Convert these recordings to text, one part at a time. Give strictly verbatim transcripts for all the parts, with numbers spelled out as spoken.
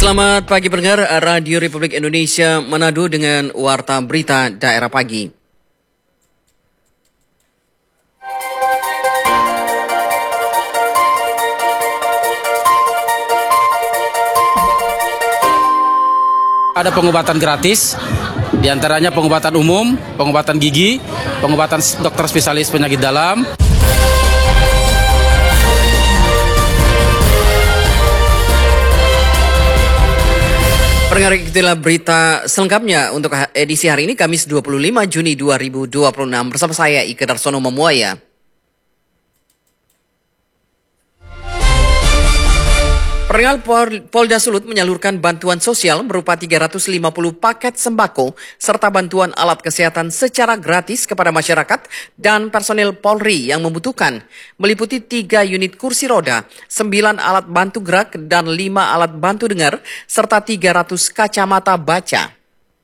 Selamat pagi pendengar Radio Republik Indonesia Manado dengan Warta Berita Daerah Pagi. Ada pengobatan gratis, diantaranya pengobatan umum, pengobatan gigi, pengobatan dokter spesialis penyakit dalam. Pendengar, itulah berita selengkapnya untuk edisi hari ini, Kamis dua puluh lima Juni dua ribu dua puluh enam. Bersama saya Ike Darsono Memuaya. Pendengar, Polda Sulut menyalurkan bantuan sosial berupa tiga ratus lima puluh paket sembako serta bantuan alat kesehatan secara gratis kepada masyarakat dan personil Polri yang membutuhkan, meliputi tiga unit kursi roda, sembilan alat bantu gerak dan lima alat bantu dengar, serta tiga ratus kacamata baca.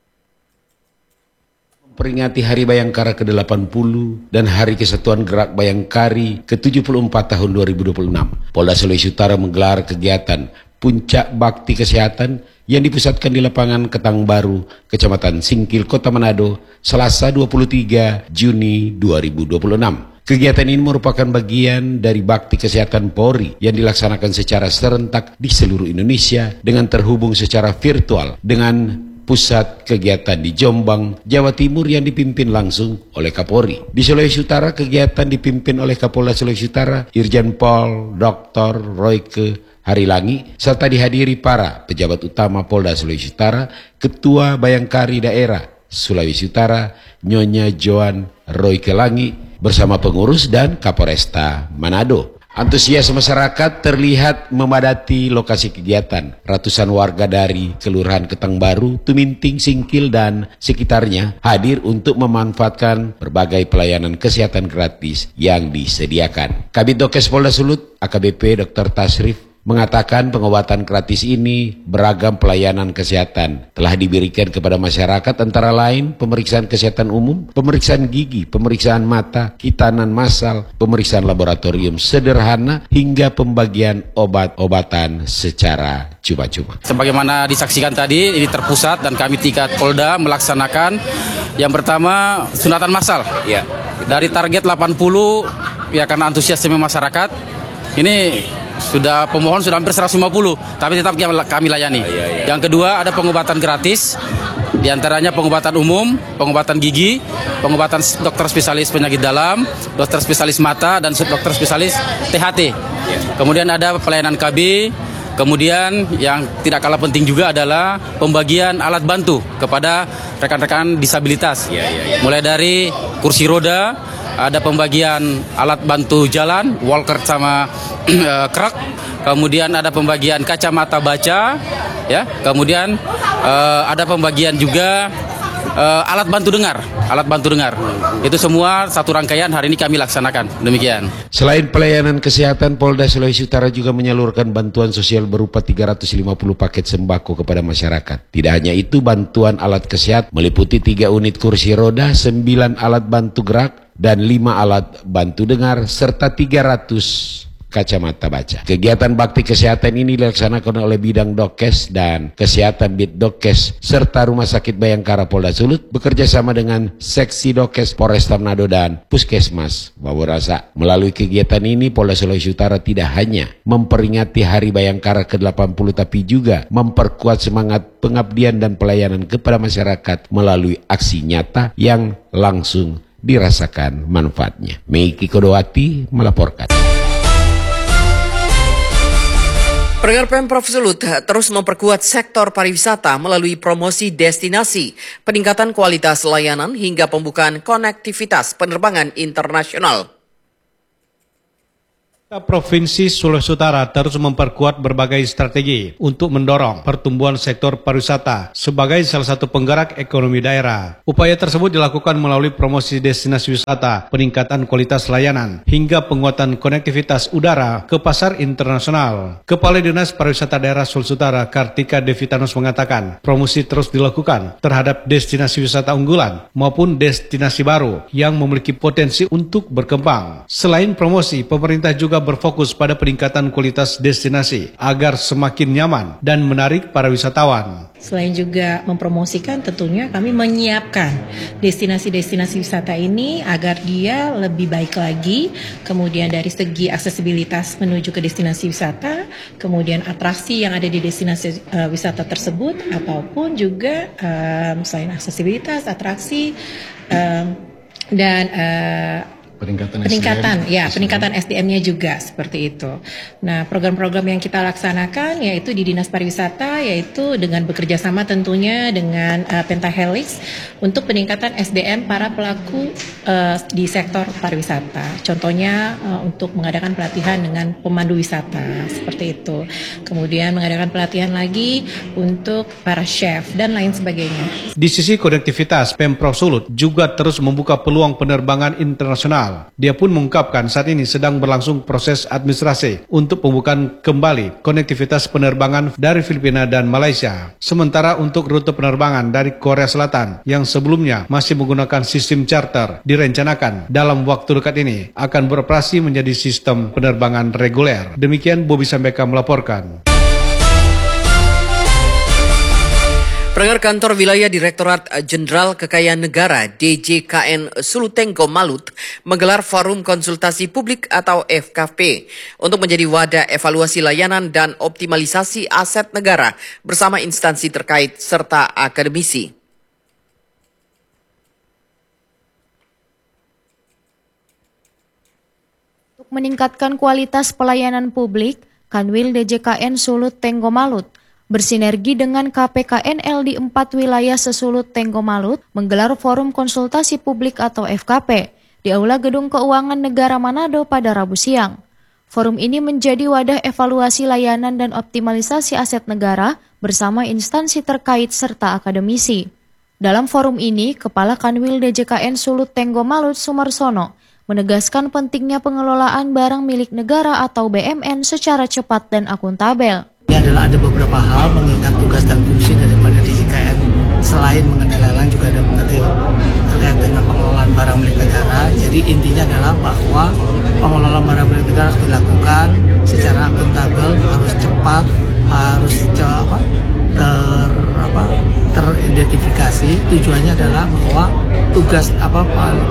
Memperingati Hari Bayangkara ke delapan puluh dan Hari Kesatuan Gerak Bayangkari ke tujuh puluh empat tahun dua ribu dua puluh enam, Polda Sulawesi Utara menggelar kegiatan Puncak Bakti Kesehatan yang dipusatkan di lapangan Ketang Baru, Kecamatan Singkil, Kota Manado, Selasa dua puluh tiga Juni dua ribu dua puluh enam. Kegiatan ini merupakan bagian dari Bakti Kesehatan Polri yang dilaksanakan secara serentak di seluruh Indonesia dengan terhubung secara virtual dengan pusat kegiatan di Jombang, Jawa Timur yang dipimpin langsung oleh Kapolri. Di Sulawesi Utara, kegiatan dipimpin oleh Kapolda Sulawesi Utara, Irjen Pol Doktor Royke Harilangi, serta dihadiri para pejabat utama Polda Sulawesi Utara, Ketua Bayangkari Daerah Sulawesi Utara, Nyonya Joan Royke Langi, bersama pengurus dan Kapolresta Manado. Antusias masyarakat terlihat memadati lokasi kegiatan. Ratusan warga dari Kelurahan Ketang Baru, Tuminting, Singkil, dan sekitarnya hadir untuk memanfaatkan berbagai pelayanan kesehatan gratis yang disediakan. Kabid Dokes Polda Sulut, A K B P Doktor Tasrif, mengatakan pengobatan gratis ini beragam pelayanan kesehatan telah diberikan kepada masyarakat, antara lain pemeriksaan kesehatan umum, pemeriksaan gigi, pemeriksaan mata, hitanan massal, pemeriksaan laboratorium sederhana, hingga pembagian obat-obatan secara cuma-cuma. Sebagaimana disaksikan tadi, ini terpusat dan kami tingkat Polda melaksanakan yang pertama sunatan massal. Ya. Dari target delapan puluh, ya karena antusiasme masyarakat, ini sudah pemohon sudah hampir seratus lima puluh, tapi tetap kami layani. Ya, ya, ya. Yang kedua ada pengobatan gratis, diantaranya pengobatan umum, pengobatan gigi, pengobatan dokter spesialis penyakit dalam, dokter spesialis mata, dan dokter spesialis T H T. Ya. Kemudian ada pelayanan K B, kemudian yang tidak kalah penting juga adalah pembagian alat bantu kepada rekan-rekan disabilitas. Ya, ya, ya. Mulai dari kursi roda, ada pembagian alat bantu jalan, walker sama uh, kruk, kemudian ada pembagian kacamata baca, ya, kemudian uh, ada pembagian juga uh, alat bantu dengar, alat bantu dengar. Itu semua satu rangkaian hari ini kami laksanakan. Demikian. Selain pelayanan kesehatan, Polda Sulawesi Utara juga menyalurkan bantuan sosial berupa tiga ratus lima puluh paket sembako kepada masyarakat. Tidak hanya itu, bantuan alat kesehatan meliputi tiga unit kursi roda, sembilan alat bantu gerak, dan lima alat bantu dengar, serta tiga ratus kacamata baca. Kegiatan bakti kesehatan ini dilaksanakan oleh Bidang Dokes dan Kesehatan Bitdokes serta Rumah Sakit Bayangkara Polda Sulut bekerja sama dengan Seksi Dokes Polresta Manado dan Puskesmas Waworasa. Melalui kegiatan ini, Polda Sulawesi Utara tidak hanya memperingati Hari Bayangkara ke delapan puluh, tapi juga memperkuat semangat pengabdian dan pelayanan kepada masyarakat melalui aksi nyata yang langsung dirasakan manfaatnya. Meiki Kodowati melaporkan. Pendengar, Pemprov Sulut terus memperkuat sektor pariwisata melalui promosi destinasi, peningkatan kualitas layanan hingga pembukaan konektivitas penerbangan internasional. Provinsi Sulawesi Utara terus memperkuat berbagai strategi untuk mendorong pertumbuhan sektor pariwisata sebagai salah satu penggerak ekonomi daerah. Upaya tersebut dilakukan melalui promosi destinasi wisata, peningkatan kualitas layanan, hingga penguatan konektivitas udara ke pasar internasional. Kepala Dinas Pariwisata Daerah Sulawesi Utara, Kartika Devitanus, mengatakan promosi terus dilakukan terhadap destinasi wisata unggulan maupun destinasi baru yang memiliki potensi untuk berkembang. Selain promosi, pemerintah juga juga berfokus pada peningkatan kualitas destinasi agar semakin nyaman dan menarik para wisatawan. Selain juga mempromosikan, tentunya kami menyiapkan destinasi-destinasi wisata ini agar dia lebih baik lagi, kemudian dari segi aksesibilitas menuju ke destinasi wisata, kemudian atraksi yang ada di destinasi uh, wisata tersebut, ataupun juga um, selain aksesibilitas, atraksi, um, dan uh, peningkatan peningkatan S D M. ya peningkatan S D M-nya juga seperti itu. Nah, program-program yang kita laksanakan yaitu di Dinas Pariwisata, yaitu dengan bekerja sama tentunya dengan uh, Pentahelix untuk peningkatan S D M para pelaku uh, di sektor pariwisata. Contohnya uh, untuk mengadakan pelatihan dengan pemandu wisata seperti itu. Kemudian mengadakan pelatihan lagi untuk para chef dan lain sebagainya. Di sisi konektivitas, Pemprov Sulut juga terus membuka peluang penerbangan internasional. Dia pun mengungkapkan saat ini sedang berlangsung proses administrasi untuk pembukaan kembali konektivitas penerbangan dari Filipina dan Malaysia. Sementara untuk rute penerbangan dari Korea Selatan yang sebelumnya masih menggunakan sistem charter direncanakan dalam waktu dekat ini akan beroperasi menjadi sistem penerbangan reguler. Demikian Bobby Sambeka melaporkan. Pendengar, Kantor Wilayah Direktorat Jenderal Kekayaan Negara D J K N Sulut Tenggo Malut menggelar forum konsultasi publik atau F K P untuk menjadi wadah evaluasi layanan dan optimalisasi aset negara bersama instansi terkait serta akademisi. Untuk meningkatkan kualitas pelayanan publik, Kanwil D J K N Sulut Tenggo Malut bersinergi dengan K P K N L di empat wilayah sesulut Tenggo Malut menggelar forum konsultasi publik atau F K P di Aula Gedung Keuangan Negara Manado pada Rabu siang. Forum ini menjadi wadah evaluasi layanan dan optimalisasi aset negara bersama instansi terkait serta akademisi. Dalam forum ini, Kepala Kanwil D J K N Sulut Tenggo Malut Sumarsono menegaskan pentingnya pengelolaan barang milik negara atau B M N secara cepat dan akuntabel. Ini adalah ada beberapa hal mengingat tugas dan fungsi daripada D J K N selain mengenai lelang juga ada mengenai terkait dengan pengelolaan barang milik negara. Jadi intinya adalah bahwa pengelolaan barang milik negara harus dilakukan secara akuntabel, harus cepat, harus apa, ter apa teridentifikasi. Tujuannya adalah bahwa tugas apa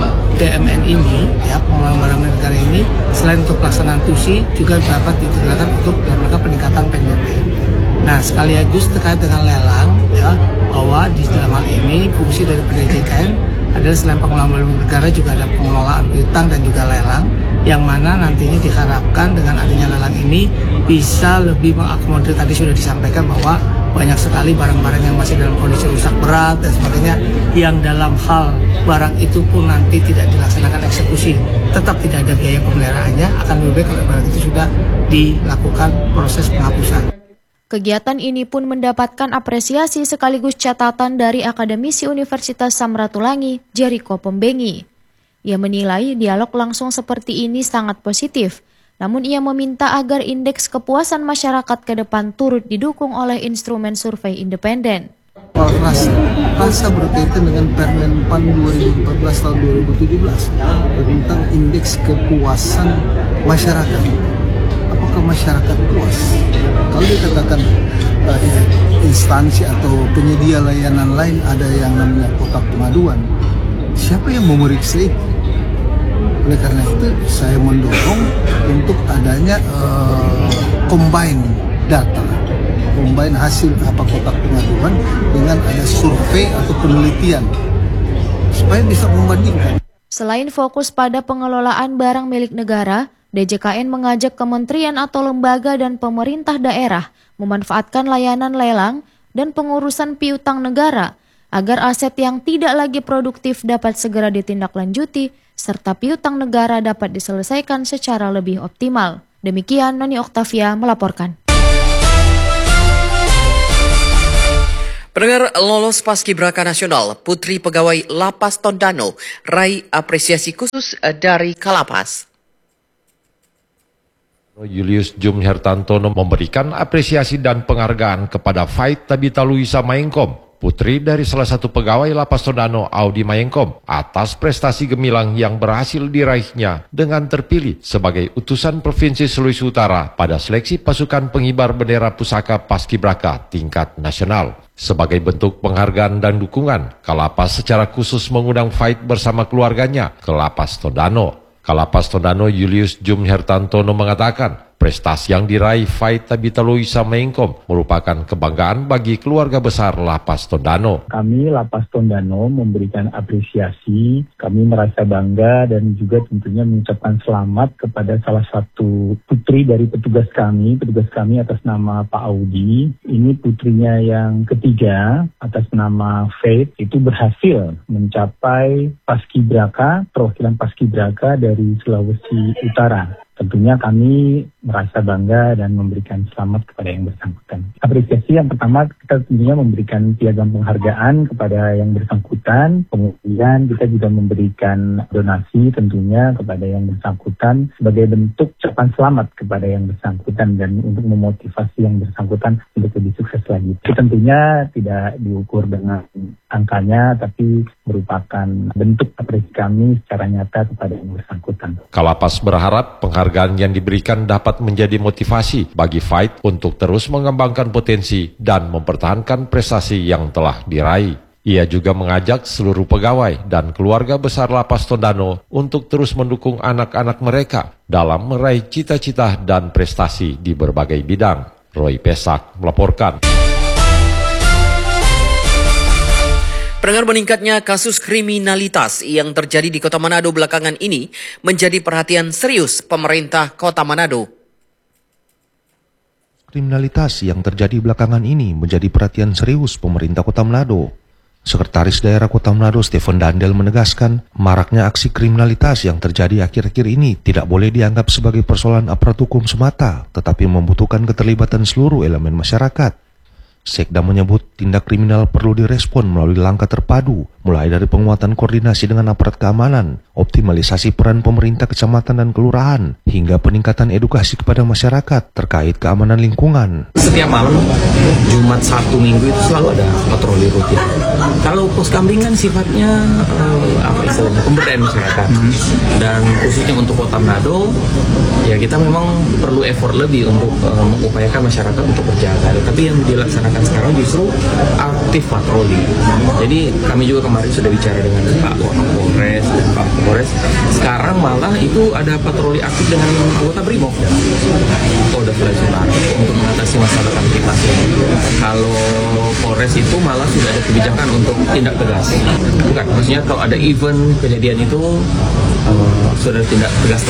B M N ini ya pengelolaan barang milik negara ini selain untuk pelaksanaan tusi juga dapat digunakan untuk dalam rangka peningkatan P N B P. Nah, sekaligus terkait dengan lelang ya bahwa di dalam hal ini fungsi dari D J K N adalah selain pengelolaan barang milik negara juga ada pengelolaan piutang dan juga lelang yang mana nantinya diharapkan dengan adanya lelang ini bisa lebih mengakomodir tadi sudah disampaikan bahwa banyak sekali barang-barang yang masih dalam kondisi rusak berat dan sebagainya yang dalam hal barang itu pun nanti tidak dilaksanakan eksekusi, tetap tidak ada biaya pemeliharaannya, akan lebih baik kalau barang itu sudah dilakukan proses penghapusan. Kegiatan ini pun mendapatkan apresiasi sekaligus catatan dari akademisi Universitas Samratulangi, Jericho Pembengi. Ia menilai dialog langsung seperti ini sangat positif, namun ia meminta agar indeks kepuasan masyarakat ke depan turut didukung oleh instrumen survei independen. Rasa, rasa berkaitan dengan Permen P A N dua ribu empat belas tahun dua ribu tujuh belas tentang indeks kepuasan masyarakat. Apakah masyarakat puas? Kalau dikatakan uh, instansi atau penyedia layanan lain ada yang namanya kotak pengaduan, siapa yang memeriksa itu? Oleh karena itu saya mendorong untuk adanya uh, combine data, combine hasil apa kotak pengaduan dengan ada survei atau penelitian supaya bisa membandingkan. Selain fokus pada pengelolaan barang milik negara, D J K N mengajak kementerian atau lembaga dan pemerintah daerah memanfaatkan layanan lelang dan pengurusan piutang negara agar aset yang tidak lagi produktif dapat segera ditindaklanjuti serta piutang negara dapat diselesaikan secara lebih optimal. Demikian Noni Oktavia melaporkan. Pendengar, lolos Paskibraka Nasional, Putri Pegawai Lapas Tondano raih apresiasi khusus dari Kalapas. Julius Jum Hertantono memberikan apresiasi dan penghargaan kepada Fait Tabita Luisa Maengkom, putri dari salah satu pegawai Lapas Tondano, Audi Mayengkom, atas prestasi gemilang yang berhasil diraihnya dengan terpilih sebagai utusan Provinsi Sulawesi Utara pada seleksi pasukan pengibar bendera pusaka Paskibraka tingkat nasional. Sebagai bentuk penghargaan dan dukungan, Kalapas secara khusus mengundang Faid bersama keluarganya ke Lapas Tondano. Kalapas Tondano Julius Jum Hertantono mengatakan, prestasi yang diraih Faid Tabita Loisa Mayengkom merupakan kebanggaan bagi keluarga besar Lapas Tondano. Kami Lapas Tondano memberikan apresiasi, kami merasa bangga dan juga tentunya mengucapkan selamat kepada salah satu putri dari petugas kami, petugas kami atas nama Pak Audi. Ini putrinya yang ketiga atas nama Faid, itu berhasil mencapai Paskibraka, perwakilan Paskibraka dari Sulawesi Utara. Tentunya kami merasa bangga dan memberikan selamat kepada yang bersangkutan. Apresiasi yang pertama, kita tentunya memberikan piagam penghargaan kepada yang bersangkutan. Kemudian kita juga memberikan donasi tentunya kepada yang bersangkutan sebagai bentuk ucapan selamat kepada yang bersangkutan dan untuk memotivasi yang bersangkutan untuk lebih sukses lagi. Itu tentunya tidak diukur dengan angkanya, tapi merupakan bentuk apresiasi kami secara nyata kepada yang bersangkutan. Kalapas berharap penghargaan yang diberikan dapat menjadi motivasi bagi Faid untuk terus mengembangkan potensi dan mempertahankan prestasi yang telah diraih. Ia juga mengajak seluruh pegawai dan keluarga besar Lapas Tondano untuk terus mendukung anak-anak mereka dalam meraih cita-cita dan prestasi di berbagai bidang. Roy Pesak melaporkan. Pendengar, meningkatnya kasus kriminalitas yang terjadi di Kota Manado belakangan ini menjadi perhatian serius pemerintah Kota Manado. Kriminalitas yang terjadi belakangan ini menjadi perhatian serius pemerintah Kota Manado. Sekretaris Daerah Kota Manado Stephen Dandel menegaskan, maraknya aksi kriminalitas yang terjadi akhir-akhir ini tidak boleh dianggap sebagai persoalan aparat hukum semata, tetapi membutuhkan keterlibatan seluruh elemen masyarakat. Sekda menyebut tindak kriminal perlu direspon melalui langkah terpadu, mulai dari penguatan koordinasi dengan aparat keamanan, optimalisasi peran pemerintah kecamatan dan kelurahan, hingga peningkatan edukasi kepada masyarakat terkait keamanan lingkungan. Setiap malam, Jumat, Sabtu, Minggu itu selalu ada patroli rutin. Kalau pos kambing kan sifatnya uh, apa istilahnya pemberdayaan masyarakat, dan khususnya untuk Kota Manado, ya kita memang perlu effort lebih untuk uh, mengupayakan masyarakat untuk berjaga. Tapi yang dilaksanakan sekarang justru aktif patroli. Jadi kami juga kemarin sudah bicara dengan Pak Kapolres dan Pak Kapolres. Sekarang malah itu ada patroli aktif dengan anggota Brimob dan Polda Sulawesi Utara untuk mengatasi masalah kamtipmas. Kalau Polres itu malah sudah ada kebijakan untuk tindak tegas. Bukan, maksudnya kalau ada event kejadian itu uh, sudah tindak tegas.